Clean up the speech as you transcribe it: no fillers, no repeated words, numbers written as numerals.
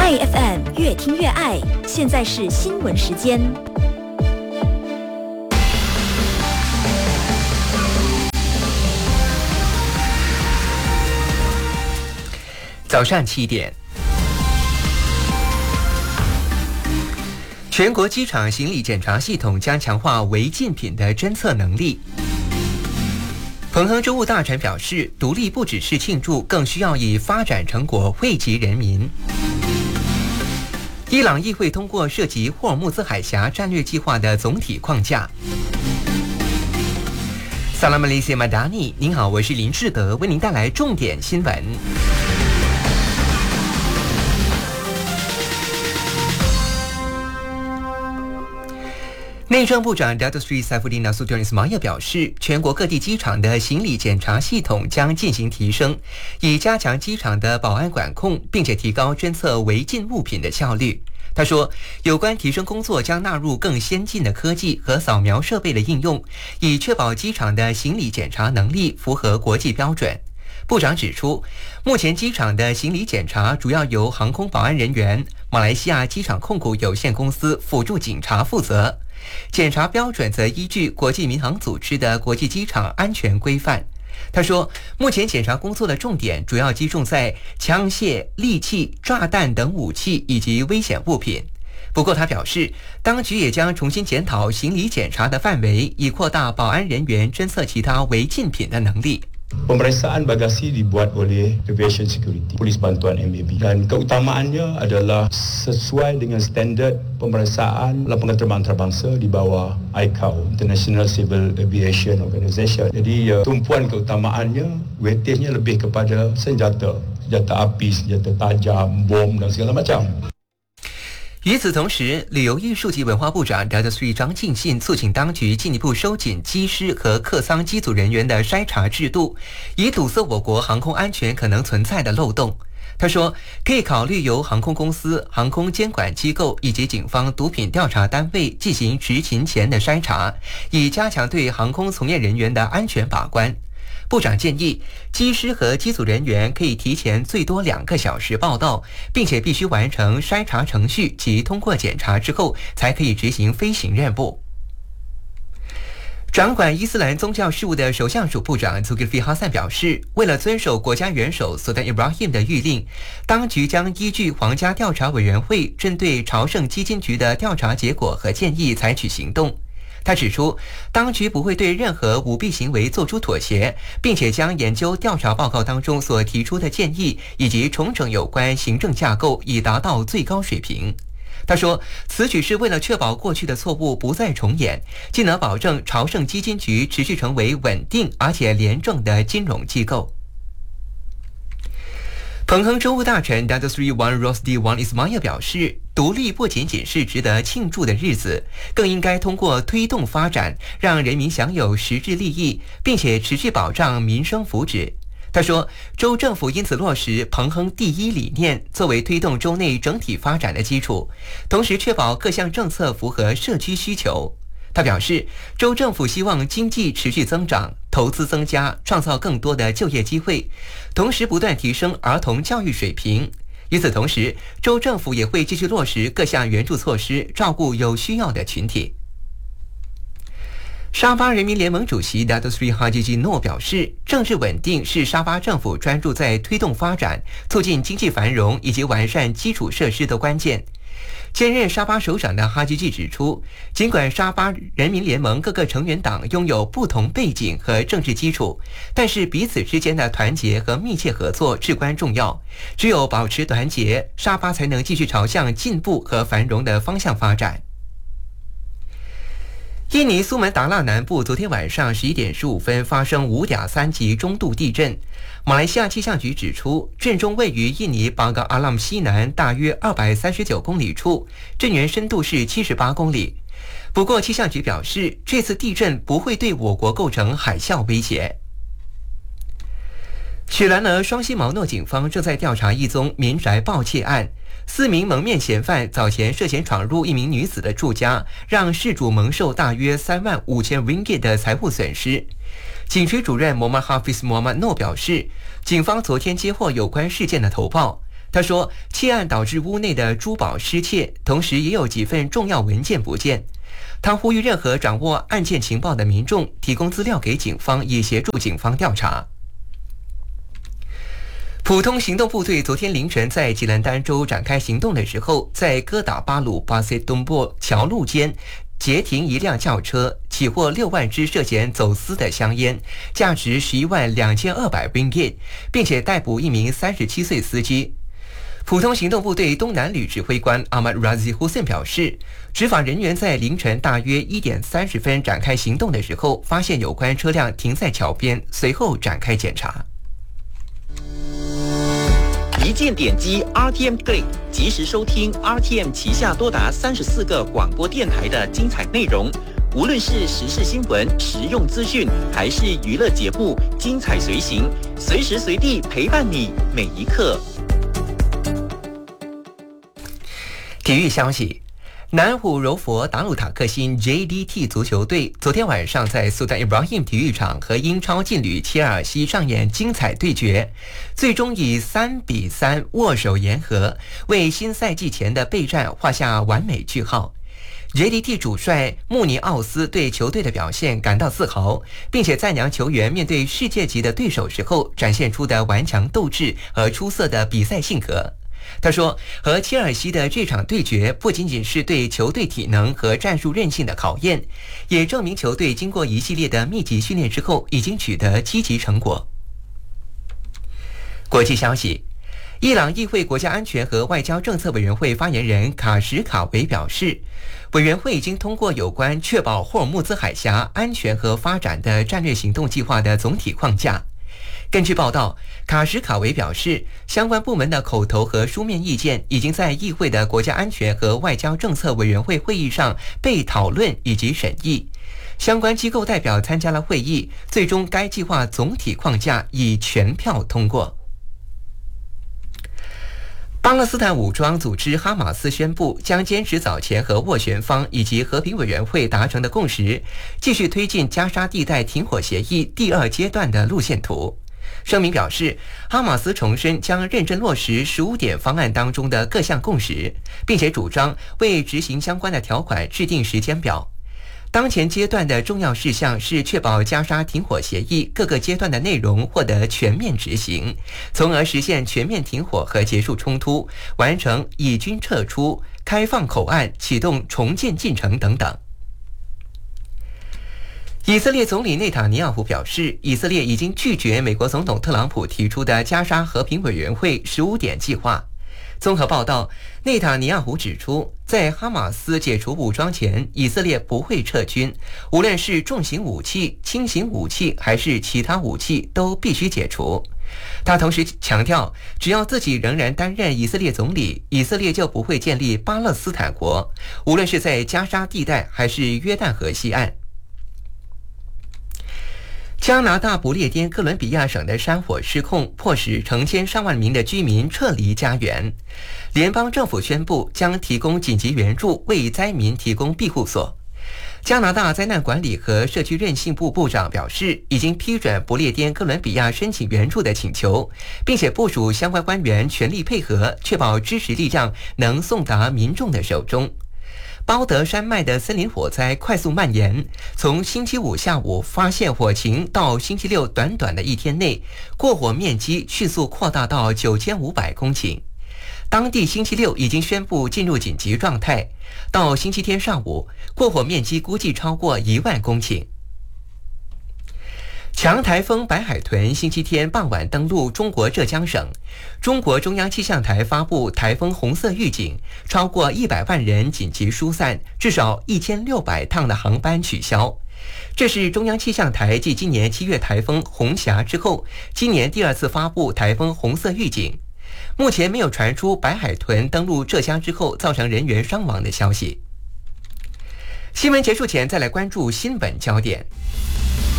AFM 越听越爱，现在是新闻时间。 早上7点，全国机场行李检查系统将强化违禁品的侦测能力。彭亨州务大臣表示，独立不只是庆祝，更需要以发展成果惠及人民。伊朗议会通过涉及霍尔木兹海峡战略计划的总体框架。萨拉马利西马达尼，您好，我是林志德，为您带来重点新闻。内政部长 Datuk Seri Saifuddin Nasution Ismail 表示，全国各地机场的行李检查系统将进行提升，以加强机场的保安管控，并且提高侦测违禁物品的效率。他说，有关提升工作将纳入更先进的科技和扫描设备的应用，以确保机场的行李检查能力符合国际标准。部长指出，目前机场的行李检查主要由航空保安人员、马来西亚机场控股有限公司辅助警察负责。检查标准则依据国际民航组织的国际机场安全规范。他说，目前检查工作的重点主要集中在枪械、利器、炸弹等武器以及危险物品。不过他表示，当局也将重新检讨行李检查的范围，以扩大保安人员侦测其他违禁品的能力。 Pemeriksaan bagasi dibuat oleh Aviation Security, Polis Bantuan MAB, dan keutamaannya adalah sesuai dengan standard pemeriksaan lapangan terbang antarabangsa di bawah ICAO, International Civil Aviation Organization. Jadi tumpuan keutamaannya, weightage-nya lebih kepada senjata api, senjata tajam, bom dan segala macam。 与此同时，旅游艺术及文化部长 Datuk Seri 张敬信促请当局进一步收紧机师和客舱机组人员的筛查制度，以堵塞我国航空安全可能存在的漏洞。他说，可以考虑由航空公司、航空监管机构以及警方毒品调查单位进行执勤前的筛查，以加强对航空从业人员的安全把关。部长建议，机师和机组人员可以提前最多2个小时报到，并且必须完成筛查程序及通过检查之后，才可以执行飞行任务。掌管伊斯兰宗教事务的首相署部长 Zulkifli Hasan 表示，为了遵守国家元首 Sultan Ibrahim 的谕令，当局将依据皇家调查委员会针对朝圣基金局的调查结果和建议采取行动。他指出，当局不会对任何舞弊行为做出妥协，并且将研究调查报告当中所提出的建议，以及重整有关行政架构，以达到最高水平。他说，此举是为了确保过去的错误不再重演，既能保证朝圣基金局持续成为稳定而且廉政的金融机构。彭亨州务大臣 Datuk Seri Wan Rosdi Wan Ismail 表示，独立不仅仅是值得庆祝的日子，更应该通过推动发展，让人民享有实质利益，并且持续保障民生福祉。他说，州政府因此落实彭亨第一理念，作为推动州内整体发展的基础，同时确保各项政策符合社区需求。他表示，州政府希望经济持续增长，投资增加，创造更多的就业机会，同时不断提升儿童教育水平。与此同时，州政府也会继续落实各项援助措施，照顾有需要的群体。沙巴人民联盟主席 Datuk Seri Haji Noor 表示，政治稳定是沙巴政府专注在推动发展、促进经济繁荣以及完善基础设施的关键。兼任沙巴首长的哈基季指出，尽管沙巴人民联盟各个成员党拥有不同背景和政治基础，但是彼此之间的团结和密切合作至关重要。只有保持团结，沙巴才能继续朝向进步和繁荣的方向发展。印尼苏门答腊南部昨天晚上11点15分发生5.3级中度地震。马来西亚气象局指出，震中位于印尼巴嘎阿拉姆西南大约239公里处，震源深度是78公里。不过气象局表示，这次地震不会对我国构成海啸威胁。雪兰莪双溪毛诺警方正在调查一宗民宅盗窃案，4名蒙面嫌犯早前涉嫌闯入一名女子的住家，让事主蒙受大约35000 ringgit 的财务损失。警区主任 Muhammad Hafiz Muhammad Noor 表示，警方昨天接获有关事件的投报， 他说，窃案导致屋内的珠宝失窃，同时也有几份重要文件不见。他呼吁任何掌握案件情报的民众提供资料给警方，以协助警方调查。普通行动部队昨天凌晨在吉兰丹州展开行动的时候，在哥打巴鲁巴塞东部桥路间截停一辆轿车，起获6万支涉嫌走私的香烟，价值11万2200 ringgit， 并且逮捕一名37岁司机。普通行动部队东南旅指挥官 Ahmad Razi Hussein 表示，执法人员在凌晨大约1点30分展开行动的时候，发现有关车辆停在桥边，随后展开检查。 一键点击 RTM Click， 及时收听 RTM 旗下多达34个广播电台的精彩内容。无论是时事新闻、实用资讯，还是娱乐节目，精彩随行，随时随地陪伴你每一刻。 体育消息。南虎柔佛达鲁塔克辛 JDT 足球队昨天晚上在苏丹 Ibrahim 体育场和英超劲旅切尔西上演精彩对决，最终以3-3握手言和，为新赛季前的备战画下完美句号。JDT 主帅穆尼奥斯对球队的表现感到自豪，并且赞扬球员面对世界级的对手时候展现出的顽强斗志和出色的比赛性格。他说，和切尔西的这场对决不仅仅是对球队体能和战术韧性的考验，也证明球队经过一系列的密集训练之后已经取得积极成果。国际消息，伊朗议会国家安全和外交政策委员会发言人卡什卡维表示，委员会已经通过有关确保霍尔木兹海峡安全和发展的战略行动计划的总体框架。根据报道，卡什卡维表示，相关部门的口头和书面意见已经在议会的国家安全和外交政策委员会会议上被讨论以及审议。相关机构代表参加了会议，最终该计划总体框架以全票通过。巴勒斯坦武装组织哈马斯宣布将坚持早前和斡旋方以及和平委员会达成的共识，继续推进加沙地带停火协议第2阶段的路线图。声明表示，哈马斯重申将认真落实15点方案当中的各项共识，并且主张为执行相关的条款制定时间表。当前阶段的重要事项是确保加沙停火协议各个阶段的内容获得全面执行，从而实现全面停火和结束冲突，完成以军撤出、开放口岸、启动重建进程等等。以色列总理内塔尼亚胡表示，以色列已经拒绝美国总统特朗普提出的加沙和平委员会15点计划。综合报道，内塔尼亚胡指出，在哈马斯解除武装前，以色列不会撤军，无论是重型武器、轻型武器还是其他武器都必须解除。他同时强调，只要自己仍然担任以色列总理，以色列就不会建立巴勒斯坦国，无论是在加沙地带还是约旦河西岸。加拿大不列颠哥伦比亚省的山火失控，迫使成千上万名的居民撤离家园。联邦政府宣布将提供紧急援助，为灾民提供庇护所。加拿大灾难管理和社区韧性部部长表示，已经批准不列颠哥伦比亚申请援助的请求，并且部署相关官员全力配合，确保支持力量能送达民众的手中。包德山脉的森林火灾快速蔓延，从星期五下午发现火情到星期六短短的一天内，过火面积迅速扩大到9500公顷。当地星期六已经宣布进入紧急状态，到星期天上午，过火面积估计超过1万公顷。强台风白海豚星期天傍晚登陆中国浙江省，中国中央气象台发布台风红色预警，超过100万人紧急疏散，至少1600趟的航班取消。这是中央气象台继今年7月台风红霞之后，今年第2次发布台风红色预警。目前没有传出白海豚登陆浙江之后造成人员伤亡的消息。新闻结束前，再来关注新闻焦点。